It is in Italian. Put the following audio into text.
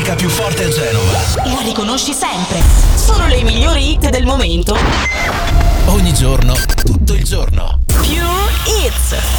musica più forte a Genova. La riconosci sempre. Solo le migliori hit del momento. Ogni giorno, tutto il giorno. Più hits.